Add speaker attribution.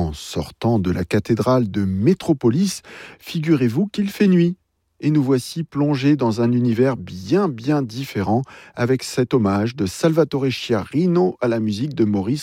Speaker 1: En sortant de la cathédrale de Métropolis, figurez-vous qu'il fait nuit. Et nous voici plongés dans un univers bien différent avec cet hommage de Salvatore Sciarrino à la musique de Maurice